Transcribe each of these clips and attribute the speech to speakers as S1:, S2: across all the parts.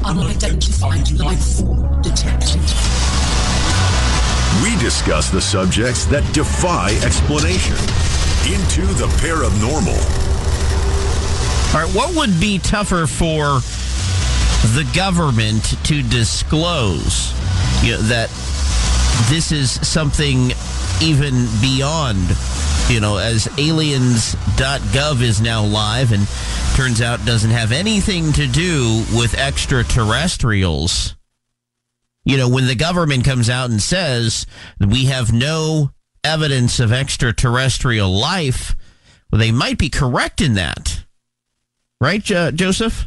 S1: Unidentified life form detected.
S2: We discuss the subjects that defy explanation. Into the paranormal.
S3: All right, what would be tougher for the government to disclose? That this is something even beyond, as aliens.gov is now live and turns out doesn't have anything to do with extraterrestrials. When the government comes out and says that we have no evidence of extraterrestrial life, well, they might be correct in that. Right, Joseph?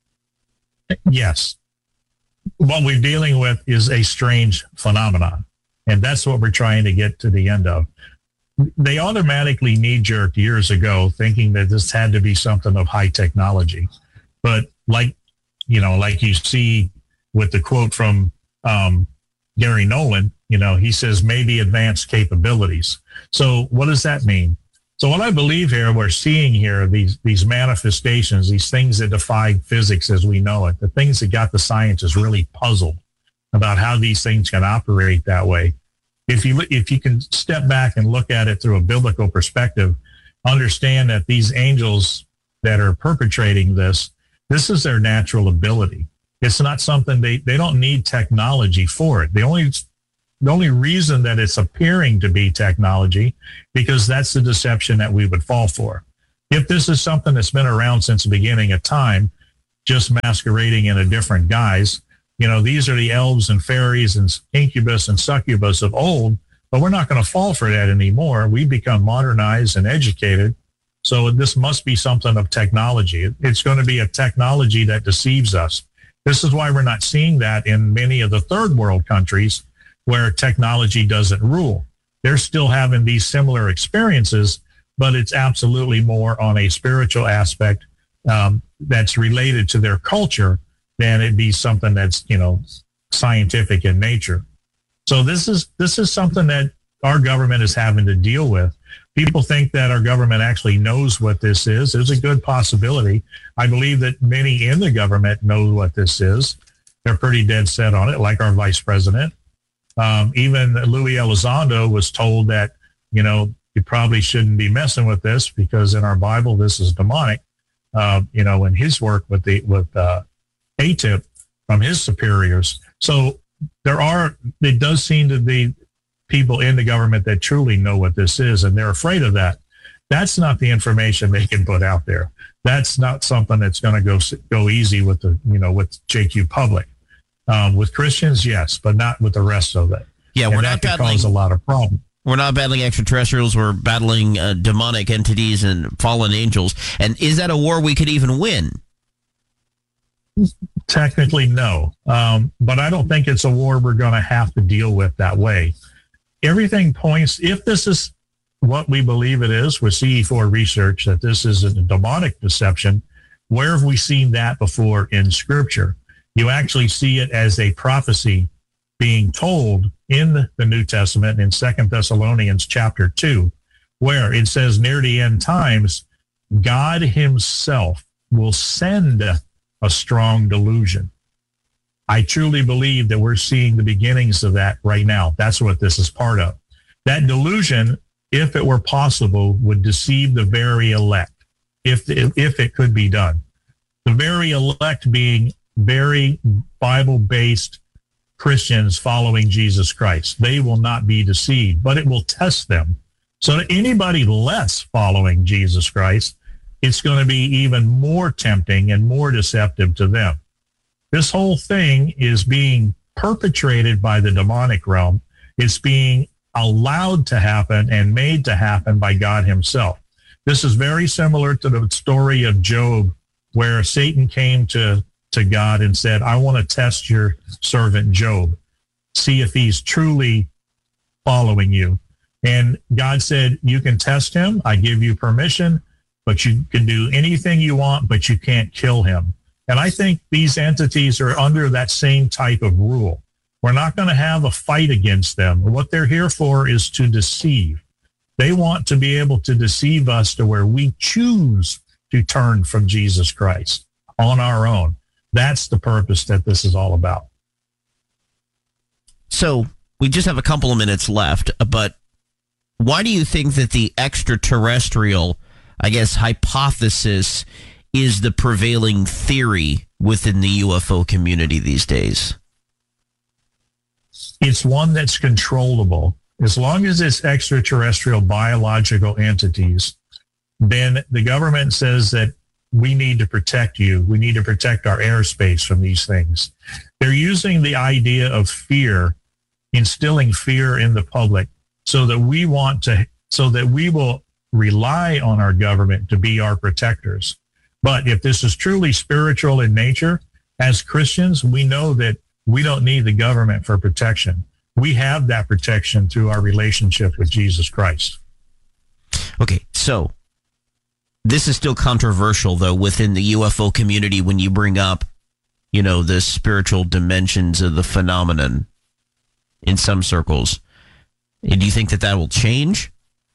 S4: Yes. What we're dealing with is a strange phenomenon, and that's what we're trying to get to the end of. They automatically knee-jerked years ago thinking that this had to be something of high technology. But like you see with the quote from Gary Nolan, he says maybe advanced capabilities. So what does that mean? So what I believe here, we're seeing here, these manifestations, these things that defy physics as we know it, the things that got the scientists really puzzled about how these things can operate that way. If you can step back and look at it through a biblical perspective, understand that these angels that are perpetrating this is their natural ability. It's not something they don't need technology for it. The only reason that it's appearing to be technology, because that's the deception that we would fall for. If this is something that's been around since the beginning of time, just masquerading in a different guise, these are the elves and fairies and incubus and succubus of old, but we're not going to fall for that anymore. We've become modernized and educated. So this must be something of technology. It's going to be a technology that deceives us. This is why we're not seeing that in many of the third world countries where technology doesn't rule. They're still having these similar experiences, but it's absolutely more on a spiritual aspect that's related to their culture than it be something that's, scientific in nature. So this is something that our government is having to deal with. People think that our government actually knows what this is. There's a good possibility. I believe that many in the government know what this is. They're pretty dead set on it, like our vice president. Even Louis Elizondo was told that, you probably shouldn't be messing with this because in our Bible, this is demonic. In his work with ATIP from his superiors. So it does seem to be people in the government that truly know what this is, and they're afraid of that. That's not the information they can put out there. That's not something that's going to go easy with with JQ public. With Christians, yes, but not with the rest of it.
S3: Yeah, we're not battling,
S4: cause a lot of problems.
S3: We're not battling extraterrestrials. We're battling demonic entities and fallen angels. And is that a war we could even win?
S4: Technically, no. But I don't think it's a war we're going to have to deal with that way. Everything points, if this is what we believe it is with CE4 research, that this is a demonic deception, where have we seen that before in Scripture? You actually see it as a prophecy being told in the New Testament in 2 Thessalonians chapter 2, where it says near the end times, God himself will send a strong delusion. I truly believe that we're seeing the beginnings of that right now. That's what this is part of. That delusion, if it were possible, would deceive the very elect, if it could be done. The very elect being very Bible-based Christians following Jesus Christ. They will not be deceived, but it will test them. So to anybody less following Jesus Christ, it's going to be even more tempting and more deceptive to them. This whole thing is being perpetrated by the demonic realm. It's being allowed to happen and made to happen by God himself. This is very similar to the story of Job, where Satan came to God and said, I want to test your servant Job, see if he's truly following you. And God said, you can test him. I give you permission, but you can do anything you want, but you can't kill him. And I think these entities are under that same type of rule. We're not going to have a fight against them. What they're here for is to deceive. They want to be able to deceive us to where we choose to turn from Jesus Christ on our own. That's the purpose that this is all about.
S3: So we just have a couple of minutes left, but why do you think that the extraterrestrial, I guess, hypothesis is the prevailing theory within the UFO community these days?
S4: It's one that's controllable. As long as it's extraterrestrial biological entities, then the government says that we need to protect you. We need to protect our airspace from these things. They're using the idea of fear, instilling fear in the public so that we will rely on our government to be our protectors. But if this is truly spiritual in nature, as Christians, we know that we don't need the government for protection. We have that protection through our relationship with Jesus Christ.
S3: Okay, so this is still controversial, though, within the UFO community when you bring up, the spiritual dimensions of the phenomenon in some circles. Do you think that will change?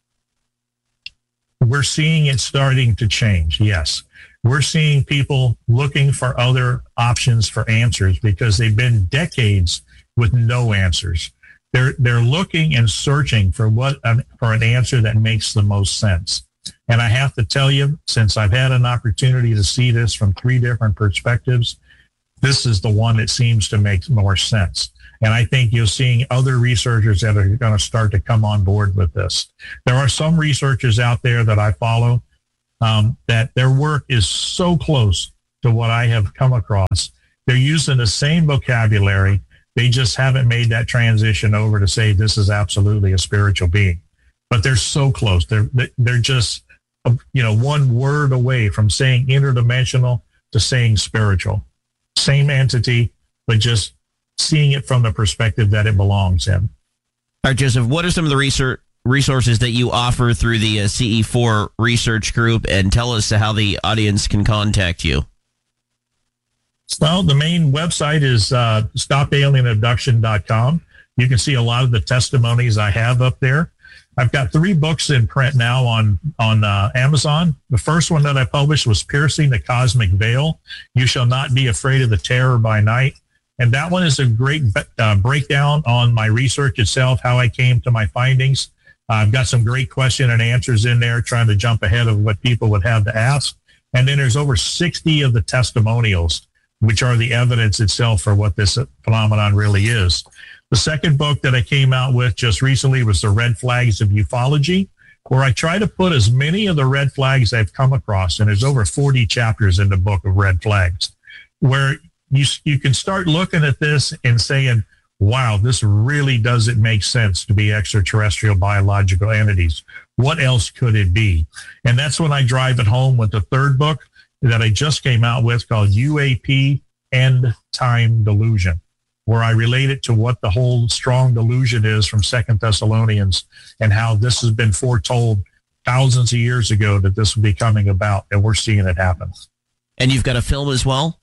S4: We're seeing it starting to change, yes. We're seeing people looking for other options for answers because they've been decades with no answers. They're looking and searching for an answer that makes the most sense. And I have to tell you, since I've had an opportunity to see this from 3 different perspectives, this is the one that seems to make more sense. And I think you're seeing other researchers that are going to start to come on board with this. There are some researchers out there that I follow that their work is so close to what I have come across. They're using the same vocabulary. They just haven't made that transition over to say this is absolutely a spiritual being. But they're so close. They're just, one word away from saying interdimensional to saying spiritual. Same entity, but just seeing it from the perspective that it belongs in.
S3: All right, Joseph, what are some of the resources that you offer through the CE4 research group, and tell us how the audience can contact you?
S4: Well, the main website is stopalienabduction.com. You can see a lot of the testimonies I have up there. I've got 3 books in print now on Amazon. The first one that I published was Piercing the Cosmic Veil. You Shall Not Be Afraid of the Terror by Night. And that one is a great breakdown on my research itself, how I came to my findings. I've got some great question and answers in there, trying to jump ahead of what people would have to ask. And then there's over 60 of the testimonials, which are the evidence itself for what this phenomenon really is. The second book that I came out with just recently was The Red Flags of Ufology, where I try to put as many of the red flags I've come across, and there's over 40 chapters in the book of red flags, where you can start looking at this and saying, wow, this really doesn't make sense to be extraterrestrial biological entities. What else could it be? And that's when I drive it home with the third book that I just came out with called UAP End Time Delusion, where I relate it to what the whole strong delusion is from 2 Thessalonians and how this has been foretold thousands of years ago that this would be coming about, and we're seeing it happen.
S3: And you've got a film as well?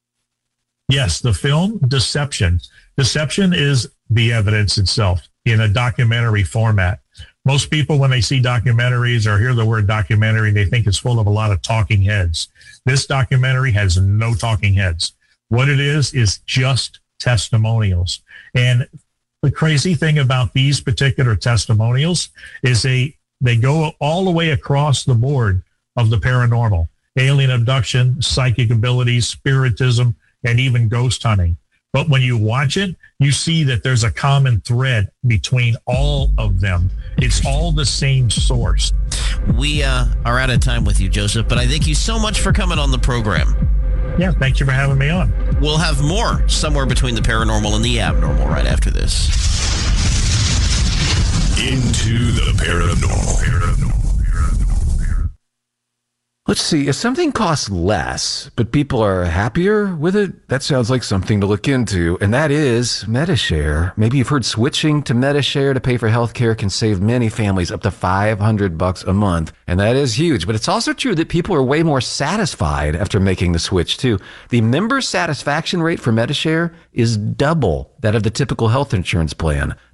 S4: Yes, the film Deception. Deception is the evidence itself in a documentary format. Most people, when they see documentaries or hear the word documentary, they think it's full of a lot of talking heads. This documentary has no talking heads. What it is just testimonials. And the crazy thing about these particular testimonials is they go all the way across the board of the paranormal, alien abduction, psychic abilities, spiritism, and even ghost hunting. But when you watch it, you see that there's a common thread between all of them. It's all the same source.
S3: We are out of time with you, Joseph, but I thank you so much for coming on the program.
S4: Yeah, thank you for having me on.
S3: We'll have more Somewhere Between the Paranormal and the Abnormal right after this.
S2: Into the paranormal.
S5: Let's see, if something costs less, but people are happier with it, that sounds like something to look into, and that is Medi-Share. Maybe you've heard switching to Medi-Share to pay for healthcare can save many families up to $500 a month, and that is huge. But it's also true that people are way more satisfied after making the switch, too. The member satisfaction rate for Medi-Share is double that of the typical health insurance plan.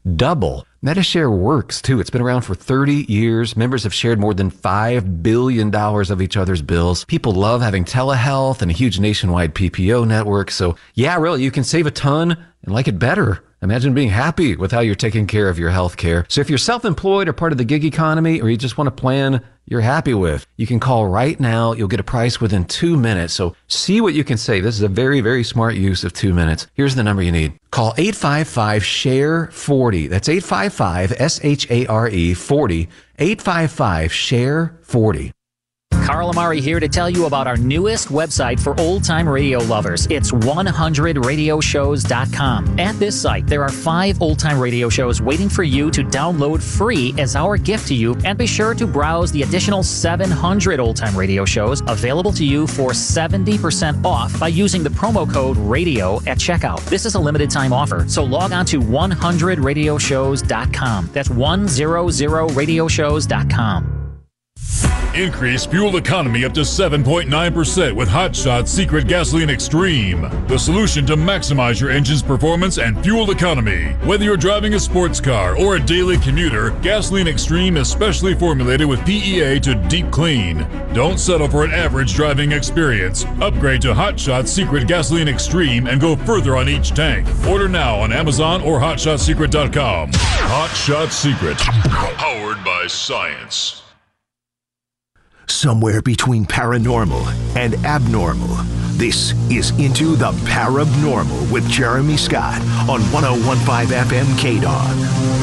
S5: double. Medi-Share works, too. It's been around for 30 years. Members have shared more than $5 billion of each other's bills. People love having telehealth and a huge nationwide PPO network. So, yeah, really, you can save a ton and like it better. Imagine being happy with how you're taking care of your health care. So if you're self-employed or part of the gig economy, or you just want a plan you're happy with, you can call right now. You'll get a price within 2 minutes. So see what you can save. This is a very, very smart use of 2 minutes. Here's the number you need. Call 855-SHARE-40. That's 855-SHARE-40. 855-SHARE-40.
S6: Carl Amari here to tell you about our newest website for old-time radio lovers. It's 100radioshows.com. At this site, there are 5 old-time radio shows waiting for you to download free as our gift to you. And be sure to browse the additional 700 old-time radio shows available to you for 70% off by using the promo code RADIO at checkout. This is a limited time offer, so log on to 100radioshows.com. That's 100radioshows.com.
S7: Increase fuel economy up to 7.9% with Hot Shot Secret Gasoline Extreme, the solution to maximize your engine's performance and fuel economy. Whether you're driving a sports car or a daily commuter, Gasoline Extreme is specially formulated with PEA to deep clean. Don't settle for an average driving experience. Upgrade to Hot Shot Secret Gasoline Extreme and go further on each tank. Order now on Amazon or HotShotSecret.com. Hot Shot Secret, powered by science.
S2: Somewhere between paranormal and abnormal, this is Into the Parabnormal with Jeremy Scott on 101.5 FM K-Dog.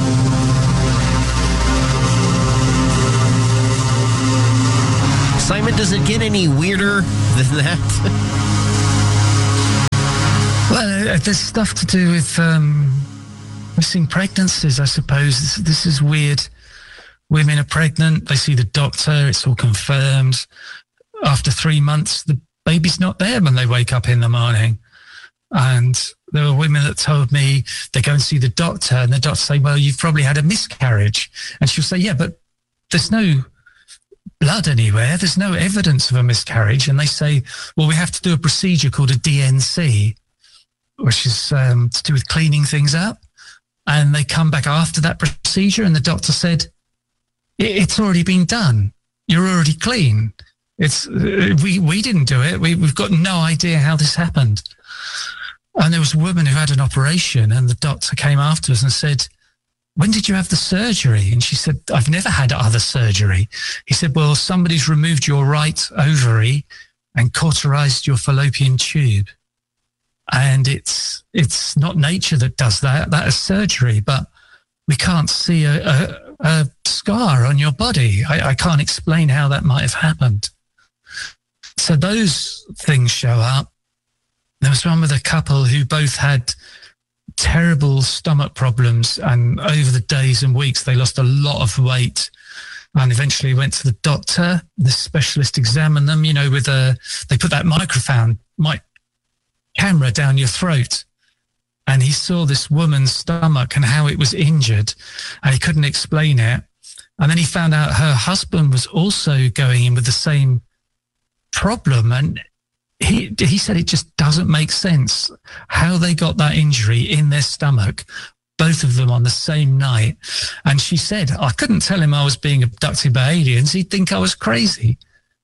S3: Simon, does it get any weirder than that?
S1: Well, there's stuff to do with missing pregnancies, I suppose. This is weird. Women are pregnant, they see the doctor, it's all confirmed. After 3 months, the baby's not there when they wake up in the morning. And there were women that told me they go and see the doctor, and the doctor say, well, you've probably had a miscarriage. And she'll say, yeah, but there's no blood anywhere. There's no evidence of a miscarriage. And they say, well, we have to do a procedure called a DNC, which is to do with cleaning things up. And they come back after that procedure, and the doctor said, it's already been done. You're already clean. We didn't do it. We've got no idea how this happened. And there was a woman who had an operation, and the doctor came after us and said, when did you have the surgery? And she said, I've never had other surgery. He said, well, somebody's removed your right ovary and cauterized your fallopian tube. And it's not nature that does that. That is surgery, but we can't see a scar on your body. I can't explain how that might have happened. So those things show up. There was one with a couple who both had terrible stomach problems, and over the days and weeks they lost a lot of weight, and eventually went to the doctor. The specialist examined them, with they put that camera down your throat. And he saw this woman's stomach and how it was injured, and he couldn't explain it. And then he found out her husband was also going in with the same problem. And he said it just doesn't make sense how they got that injury in their stomach, both of them on the same night. And she said, I couldn't tell him I was being abducted by aliens. He'd think I was crazy.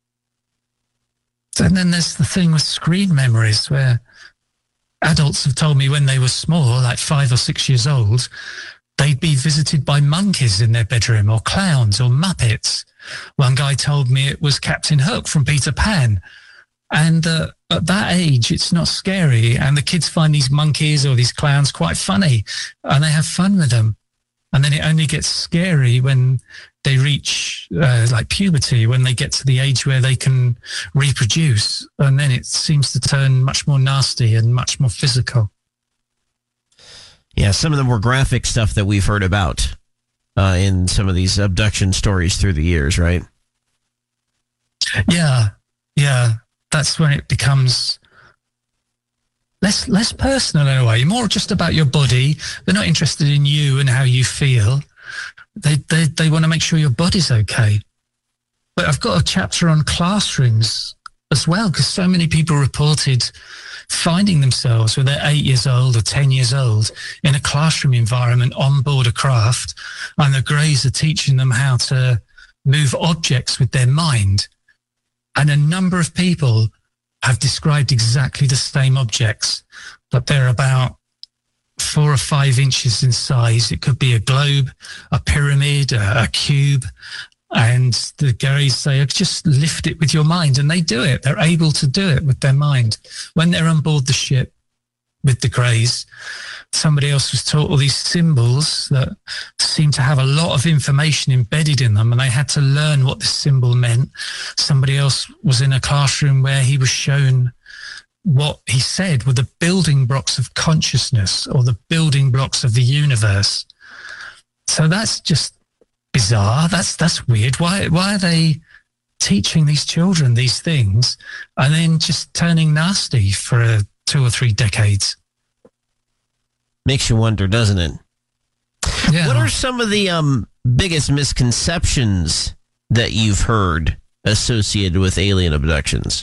S1: And then there's the thing with screen memories, where adults have told me when they were small, like 5 or 6 years old, they'd be visited by monkeys in their bedroom, or clowns, or Muppets. One guy told me it was Captain Hook from Peter Pan. And at that age, it's not scary. And the kids find these monkeys or these clowns quite funny, and they have fun with them. And then it only gets scary when they reach like puberty, when they get to the age where they can reproduce. And then it seems to turn much more nasty and much more physical.
S3: Yeah, some of the more graphic stuff that we've heard about in some of these abduction stories through the years, right?
S1: Yeah. That's when it becomes less personal in a way, more just about your body. They're not interested in you and how you feel. They want to make sure your body's okay. But I've got a chapter on classrooms as well, because so many people reported finding themselves when they're 8 years old or 10 years old in a classroom environment on board a craft, and the Greys are teaching them how to move objects with their mind. And a number of people have described exactly the same objects, but they're about 4 or 5 inches in size. It could be a globe, a pyramid, a cube. And the Greys say, just lift it with your mind. And they do it. They're able to do it with their mind. When they're on board the ship with the Greys, somebody else was taught all these symbols that seemed to have a lot of information embedded in them, and they had to learn what this symbol meant. Somebody else was in a classroom where he was shown what he said were the building blocks of consciousness, or the building blocks of the universe. So that's just bizarre. That's weird. Why are they teaching these children these things and then just turning nasty for 2 or 3 decades?
S3: Makes you wonder, doesn't it?
S1: Yeah.
S3: What are some of the biggest misconceptions that you've heard associated with alien abductions?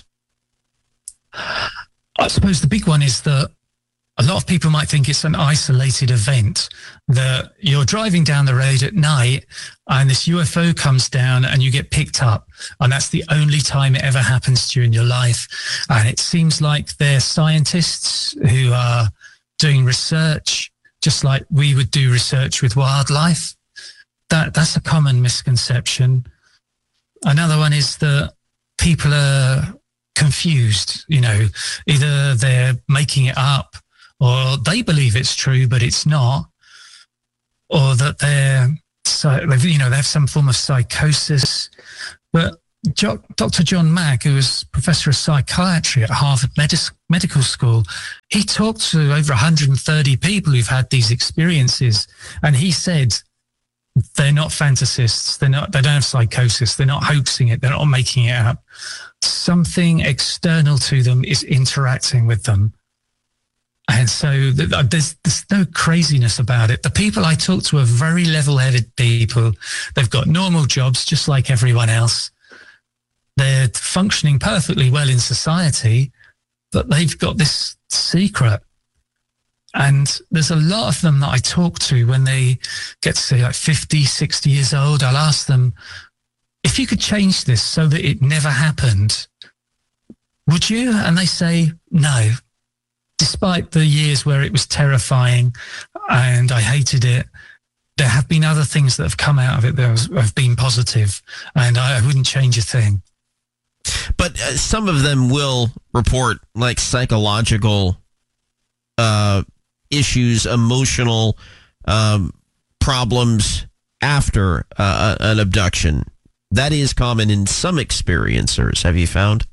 S1: I suppose the big one is that a lot of people might think it's an isolated event, that you're driving down the road at night and this UFO comes down and you get picked up, and that's the only time it ever happens to you in your life. And it seems like they're scientists who are doing research just like we would do research with wildlife. That's a common misconception. Another one is that people are confused, either they're making it up, or they believe it's true, but it's not, or that they have some form of psychosis. But Dr. John Mack, who was professor of psychiatry at Harvard Medical School, he talked to over 130 people who've had these experiences, and he said they're not fantasists, they don't have psychosis, they're not hoaxing it, they're not making it up. Something external to them is interacting with them. And so there's no craziness about it. The people I talk to are very level-headed people. They've got normal jobs just like everyone else. They're functioning perfectly well in society, but they've got this secret. And there's a lot of them that I talk to when they get to say like 50, 60 years old. I'll ask them, if you could change this so that it never happened, would you? And they say, no. Despite the years where it was terrifying and I hated it, there have been other things that have come out of it that have been positive, and I wouldn't change a thing.
S3: But some of them will report like psychological issues, emotional problems after an abduction. That is common in some experiencers, have you found?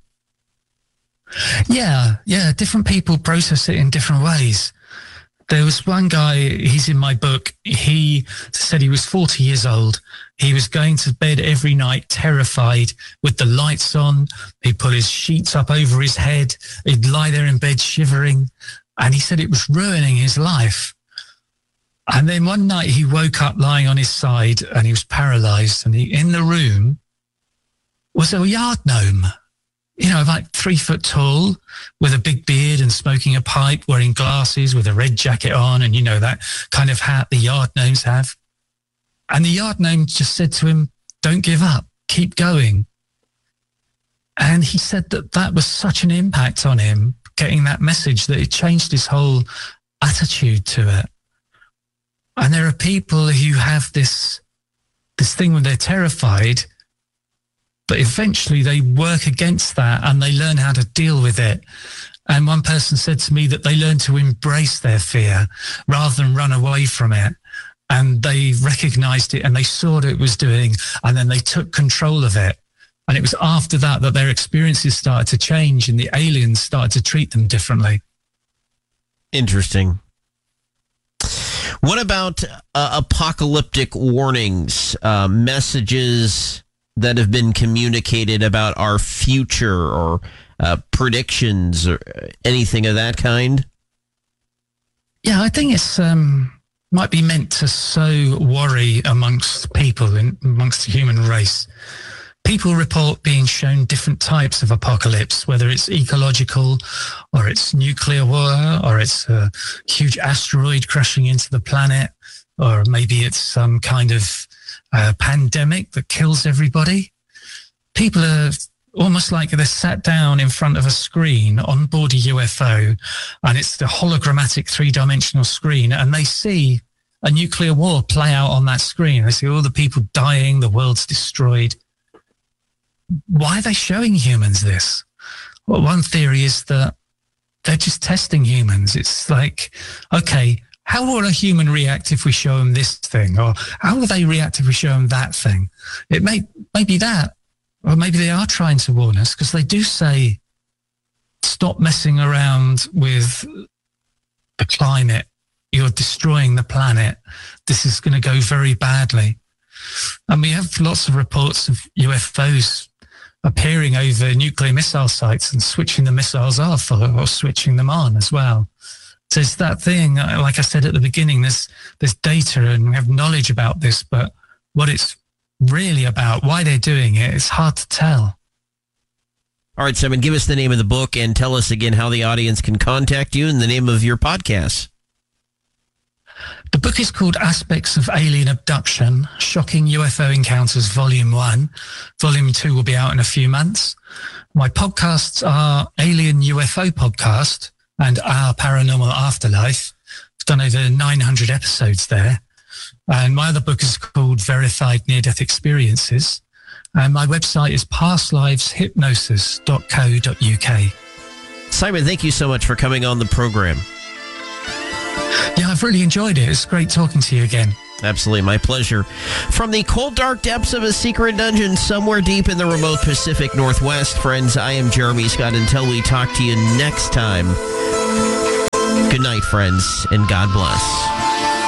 S1: Yeah. Different people process it in different ways. There was one guy, he's in my book, he said he was 40 years old. He was going to bed every night terrified with the lights on. He'd put his sheets up over his head. He'd lie there in bed shivering. And he said it was ruining his life. And then one night he woke up lying on his side and he was paralyzed. And in the room was a yard gnome, about 3 foot tall, with a big beard and smoking a pipe, wearing glasses with a red jacket on, and that kind of hat the yard gnomes have. And the yard gnome just said to him, don't give up, keep going. And he said that was such an impact on him, getting that message, that it changed his whole attitude to it. And there are people who have this thing when they're terrified, but eventually they work against that and they learn how to deal with it. And one person said to me that they learn to embrace their fear rather than run away from it. And they recognized it and they saw what it was doing, and then they took control of it. And it was after that their experiences started to change and the aliens started to treat them differently.
S3: Interesting. What about apocalyptic warnings, messages that have been communicated about our future, or predictions or anything of that kind?
S1: Yeah, I think it's might be meant to sow worry amongst people, amongst the human race. people report being shown different types of apocalypse, whether it's ecological or it's nuclear war or it's a huge asteroid crashing into the planet, or maybe it's some kind of pandemic that kills everybody. People are almost like they're sat down in front of a screen on board a UFO, and it's the hologrammatic 3-dimensional screen, and they see a nuclear war play out on that screen. They see all the people dying, the world's destroyed. Why are they showing humans this? Well, one theory is that they're just testing humans. It's like, okay, how will a human react if we show them this thing? Or how will they react if we show them that thing? It may be that. Or maybe they are trying to warn us, because they do say, stop messing around with the climate. You're destroying the planet. This is going to go very badly. And we have lots of reports of UFOs appearing over nuclear missile sites and switching the missiles off or switching them on as well. So it's that thing, like I said at the beginning, there's data and we have knowledge about this, but what it's really about, why they're doing it, it's hard to tell.
S3: All right, Simon, give us the name of the book and tell us again how the audience can contact you and the name of your podcast.
S1: The book is called Aspects of Alien Abduction, Shocking UFO Encounters, Volume 1. Volume 2 will be out in a few months. My podcasts are Alien UFO Podcast and Our Paranormal Afterlife. I've done over 900 episodes there. And my other book is called Verified Near-Death Experiences. And my website is pastliveshypnosis.co.uk.
S3: Simon, thank you so much for coming on the program.
S1: Yeah, I've really enjoyed it. It's great talking to you again.
S3: Absolutely, my pleasure. From the cold, dark depths of a secret dungeon somewhere deep in the remote Pacific Northwest, friends, I am Jeremy Scott. Until we talk to you next time, good night, friends, and God bless.